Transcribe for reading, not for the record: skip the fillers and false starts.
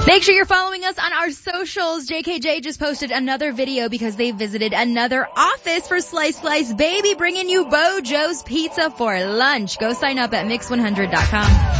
Make sure you're following us on our socials. JKJ just posted another video because they visited another office for Slice Baby, bringing you Bojo's Pizza for lunch. Go sign up at mix100.com.